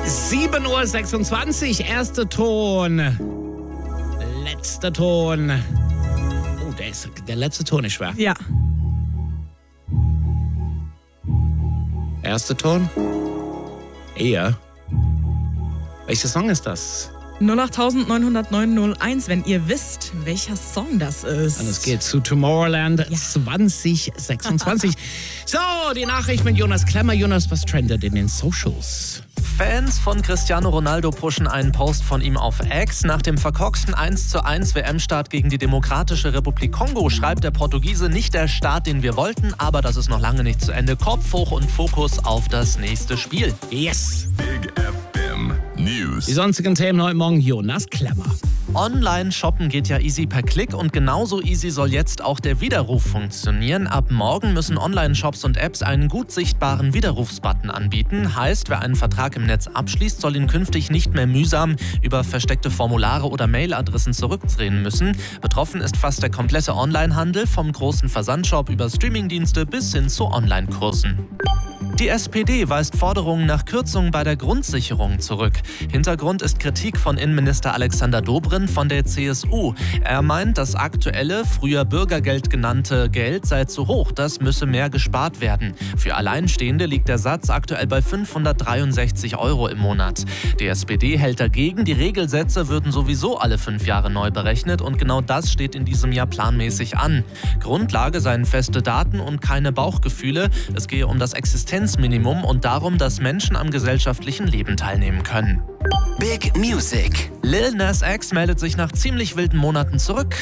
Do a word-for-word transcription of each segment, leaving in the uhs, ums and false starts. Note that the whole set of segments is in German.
sieben Uhr sechsundzwanzig, erster Ton. Letzter Ton. Oh, der, ist, der letzte Ton ist schwer. Ja. Erster Ton. Eher. Welcher Song ist das? null acht neun null neun null eins, wenn ihr wisst, welcher Song das ist. Und es geht zu Tomorrowland Ja. zwanzig sechsundzwanzig. So, die Nachricht mit Jonas Klemmer. Jonas, was trendet in den Socials? Fans von Cristiano Ronaldo pushen einen Post von ihm auf X. Nach dem verkorksten eins zu eins W M-Start gegen die Demokratische Republik Kongo schreibt der Portugiese: nicht der Start, den wir wollten, aber das ist noch lange nicht zu Ende. Kopf hoch und Fokus auf das nächste Spiel. Yes. Big F M News. Die sonstigen Themen heute Morgen, Jonas Klemmer. Online-Shoppen geht ja easy per Klick und genauso easy soll jetzt auch der Widerruf funktionieren. Ab morgen müssen Online-Shops und Apps einen gut sichtbaren Widerrufsbutton anbieten. Heißt, wer einen Vertrag im Netz abschließt, soll ihn künftig nicht mehr mühsam über versteckte Formulare oder Mailadressen zurückdrehen müssen. Betroffen ist fast der komplette Onlinehandel, vom großen Versandshop über Streamingdienste bis hin zu Online-Kursen. Die S P D weist Forderungen nach Kürzungen bei der Grundsicherung zurück. Hintergrund ist Kritik von Innenminister Alexander Dobrindt von der C S U. Er meint, das aktuelle, früher Bürgergeld genannte Geld sei zu hoch. Das müsse mehr gespart werden. Für Alleinstehende liegt der Satz aktuell bei fünfhundertdreiundsechzig Euro im Monat. Die S P D hält dagegen, die Regelsätze würden sowieso alle fünf Jahre neu berechnet und genau das steht in diesem Jahr planmäßig an. Grundlage seien feste Daten und keine Bauchgefühle. Es gehe um das Existenzminimum und darum, dass Menschen am gesellschaftlichen Leben teilnehmen können. Big Music. Lil Nas X meldet sich nach ziemlich wilden Monaten zurück.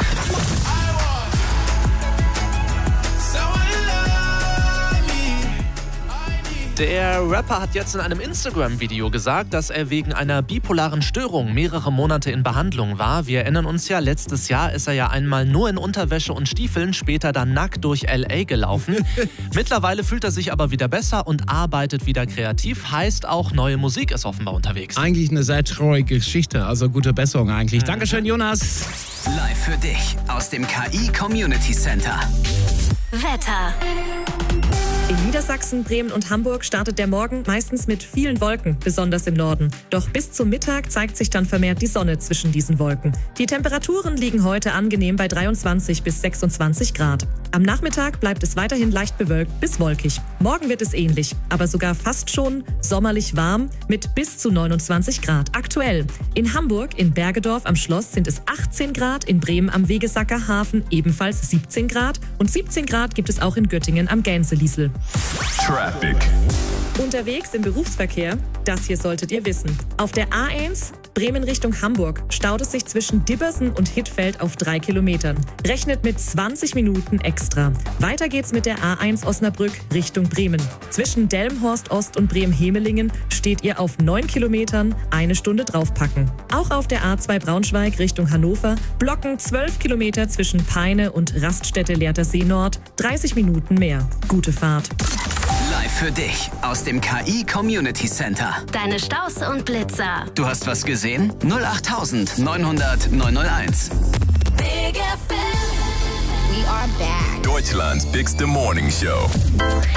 Der Rapper hat jetzt in einem Instagram-Video gesagt, dass er wegen einer bipolaren Störung mehrere Monate in Behandlung war. Wir erinnern uns ja, letztes Jahr ist er ja einmal nur in Unterwäsche und Stiefeln, später dann nackt durch L A gelaufen. Mittlerweile fühlt er sich aber wieder besser und arbeitet wieder kreativ. Heißt, auch neue Musik ist offenbar unterwegs. Eigentlich eine sehr traurige Geschichte, also gute Besserung eigentlich. Dankeschön, Jonas. Live für dich aus dem K I Community Center. Wetter. In Niedersachsen, Bremen und Hamburg startet der Morgen meistens mit vielen Wolken, besonders im Norden. Doch bis zum Mittag zeigt sich dann vermehrt die Sonne zwischen diesen Wolken. Die Temperaturen liegen heute angenehm bei dreiundzwanzig bis sechsundzwanzig Grad. Am Nachmittag bleibt es weiterhin leicht bewölkt bis wolkig. Morgen wird es ähnlich, aber sogar fast schon sommerlich warm mit bis zu neunundzwanzig Grad. Aktuell in Hamburg, in Bergedorf am Schloss sind es achtzehn Grad, in Bremen am Wegesacker Hafen ebenfalls siebzehn Grad und siebzehn Grad gibt es auch in Göttingen am Gänseliesel. Traffic. Unterwegs im Berufsverkehr, das hier solltet ihr wissen. Auf der A eins Bremen Richtung Hamburg staut es sich zwischen Dibbersen und Hittfeld auf drei Kilometern. Rechnet mit zwanzig Minuten extra. Weiter geht's mit der A eins Osnabrück Richtung Bremen. Zwischen Delmenhorst Ost und Bremen-Hemelingen steht ihr auf neun Kilometern, eine Stunde draufpacken. Auch auf der A zwei Braunschweig Richtung Hannover blocken zwölf Kilometer zwischen Peine und Raststätte Lehrter-See Nord, dreißig Minuten mehr. Gute Fahrt. Live für dich aus dem K I Community Center. Deine Staus und Blitzer. Du hast was gesehen? null acht neun null null neun null eins. Big F M. We are back. Deutschland's bigste Morning Show.